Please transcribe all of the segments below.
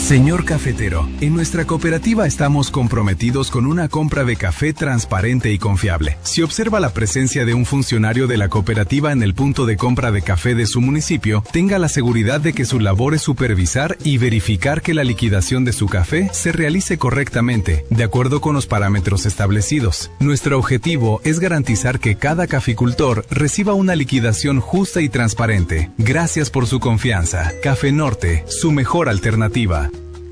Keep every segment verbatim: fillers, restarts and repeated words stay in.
Señor cafetero, en nuestra cooperativa estamos comprometidos con una compra de café transparente y confiable. Si observa la presencia de un funcionario de la cooperativa en el punto de compra de café de su municipio, tenga la seguridad de que su labor es supervisar y verificar que la liquidación de su café se realice correctamente, de acuerdo con los parámetros establecidos. Nuestro objetivo es garantizar que cada caficultor reciba una liquidación justa y transparente. Gracias por su confianza. Café Norte, su mejor alternativa.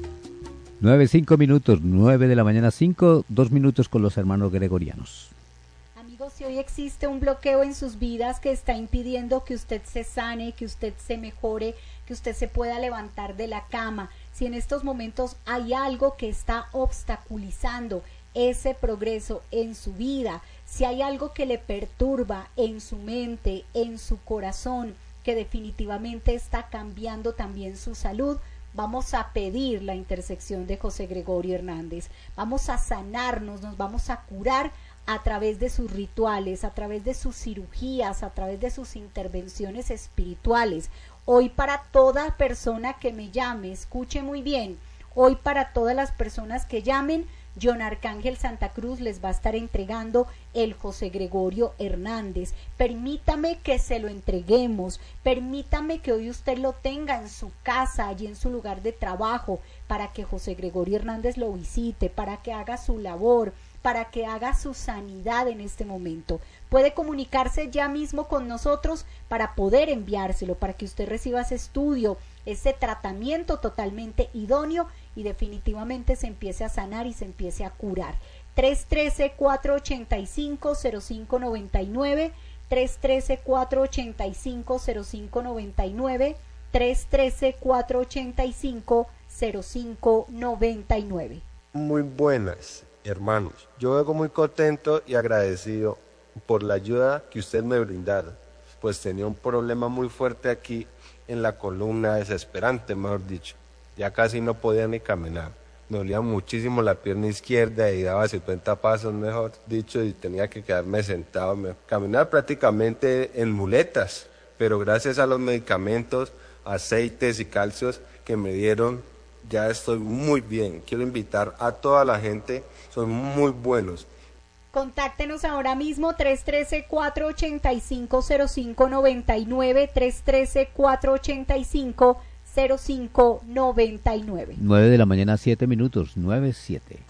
Nueve, cinco minutos, nueve de la mañana, cinco, dos minutos con los hermanos gregorianos. Amigos, si hoy existe un bloqueo en sus vidas que está impidiendo que usted se sane, que usted se mejore, que usted se pueda levantar de la cama, si en estos momentos hay algo que está obstaculizando ese progreso en su vida, si hay algo que le perturba en su mente, en su corazón, que definitivamente está cambiando también su salud, vamos a pedir la intersección de José Gregorio Hernández, vamos a sanarnos, nos vamos a curar a través de sus rituales, a través de sus cirugías, a través de sus intervenciones espirituales. Hoy para toda persona que me llame, escuche muy bien, hoy para todas las personas que llamen, John Arcángel Santa Cruz les va a estar entregando el José Gregorio Hernández. Permítame que se lo entreguemos, permítame que hoy usted lo tenga en su casa, allí en su lugar de trabajo, para que José Gregorio Hernández lo visite, para que haga su labor, para que haga su sanidad en este momento. Puede comunicarse ya mismo con nosotros para poder enviárselo, para que usted reciba ese estudio, ese tratamiento totalmente idóneo y definitivamente se empiece a sanar y se empiece a curar. tres uno tres, cuatro ocho cinco, cero cinco nueve nueve, tres uno tres, cuatro ocho cinco, cero cinco nueve nueve, tres uno tres, cuatro ocho cinco, cero cinco nueve nueve. Muy buenas, hermanos. Yo vengo muy contento y agradecido por la ayuda que ustedes me brindaron, pues tenía un problema muy fuerte aquí en la columna, desesperante, mejor dicho. Ya casi no podía ni caminar. Me dolía muchísimo la pierna izquierda y daba cincuenta pasos, mejor dicho, y tenía que quedarme sentado, me... caminar prácticamente en muletas, pero gracias a los medicamentos, aceites y calcios que me dieron, ya estoy muy bien. Quiero invitar a toda la gente, son muy buenos. Contáctenos ahora mismo tres uno tres, cuatro ocho cinco, cero cinco nueve nueve, tres uno tres, cuatro ocho cinco, cero cinco nueve nueve. nueve de la mañana, siete minutos, nueve, siete.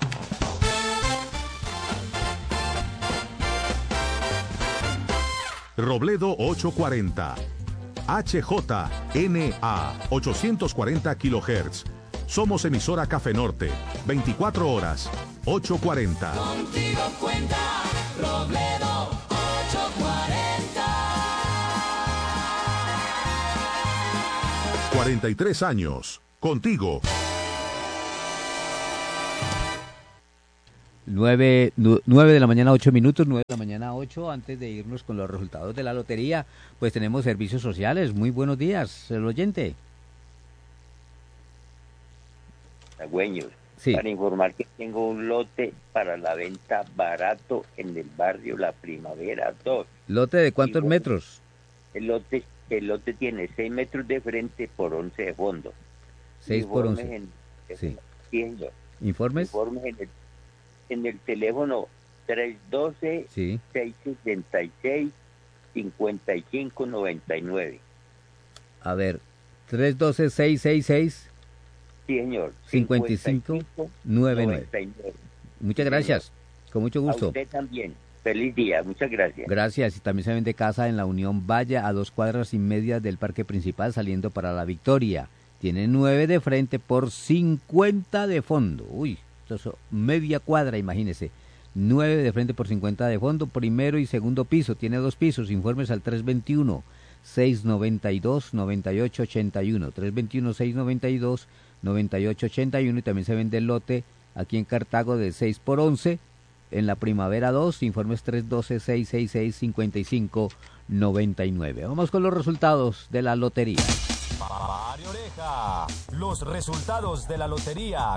Robledo ochocientos cuarenta, H J N A ochocientos cuarenta kilohertz. Somos emisora Café Norte, veinticuatro horas, ochocientos cuarenta. Contigo cuenta Robledo ochocientos cuarenta. cuarenta y tres años, contigo. Nueve, nu, nueve de la mañana, ocho minutos, nueve de la mañana, ocho. Antes de irnos con los resultados de la lotería, pues tenemos servicios sociales. Muy buenos días, el oyente. Agüeños, sí. Para informar que tengo un lote para la venta barato en el barrio La Primavera dos. ¿Lote de cuántos bueno, metros? El lote el lote tiene seis metros de frente por once de fondo. seis por once. En, sí. Siendo, ¿Informes? Informes en el, en el teléfono tres uno dos, sí. seis seis seis, cinco cinco nueve nueve. A ver, tres uno dos, seis seis seis. Sí, señor. cincuenta y cinco noventa y nueve. Muchas gracias. Señor. Con mucho gusto. A usted también. Feliz día. Muchas gracias. Gracias. Y también se vende casa en la Unión Valle, a dos cuadras y media del parque principal, saliendo para la Victoria. Tiene nueve de frente por cincuenta de fondo. Uy, esto es media cuadra, imagínese. nueve de frente por cincuenta de fondo, primero y segundo piso. Tiene dos pisos. Informes al tres dos uno, seis nueve dos, nueve ocho ocho uno. tres dos uno, seis nueve dos, nueve ocho ocho uno. Y también se vende el lote aquí en Cartago de seis por once en la Primavera dos. Informes tres uno dos, seis seis seis, cinco cinco nueve nueve. Vamos con los resultados de la lotería. Mario Oreja, los resultados de la lotería